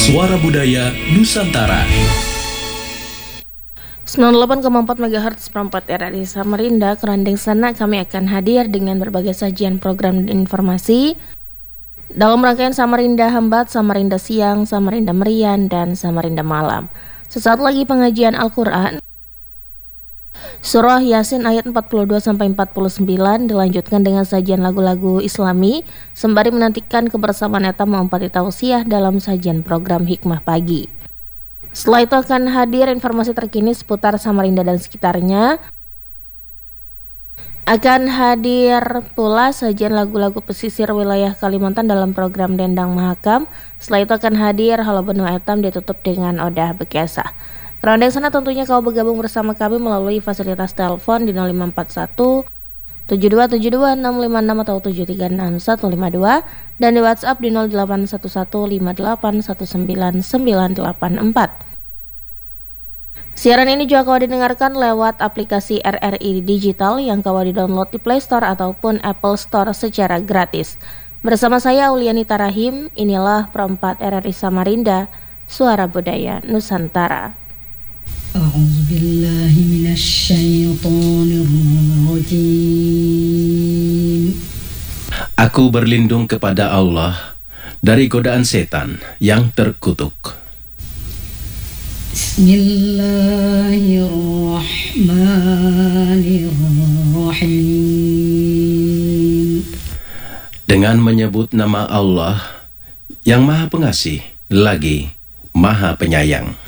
Suara Budaya Nusantara. 98,4 MHz perempat RRI Samarinda. Kerandeng sana kami akan hadir dengan berbagai sajian program dan informasi dalam rangkaian Samarinda Hambat, Samarinda Siang, Samarinda Merian, dan Samarinda Malam. Sesaat lagi pengajian Al-Quran Surah Yasin ayat 42-49 dilanjutkan dengan sajian lagu-lagu Islami sembari menantikan kebersamaan eta mengumpati tausiah dalam sajian program Hikmah Pagi. Setelah itu akan hadir informasi terkini seputar Samarinda dan sekitarnya. Akan hadir pula sajian lagu-lagu pesisir wilayah Kalimantan dalam program Dendang Mahakam. Setelah itu akan hadir Halo Benua Etam ditutup dengan Odah Bekesah. Kerandeng sana tentunya kau bergabung bersama kami melalui fasilitas telepon di 0541 7272 656 atau 736 152 dan di WhatsApp di 0811 58 1984. Siaran ini juga kau didengarkan lewat aplikasi RRI Digital yang kau di-download di Play Store ataupun Apple Store secara gratis. Bersama saya Auliani Tarahim, inilah Perempat RRI Samarinda, Suara Budaya Nusantara. A'udzubillahi minasyaitonirrajim. Aku berlindung kepada Allah dari godaan setan yang terkutuk. Bismillahirrahmanirrahim. Dengan menyebut nama Allah yang Maha Pengasih lagi Maha Penyayang.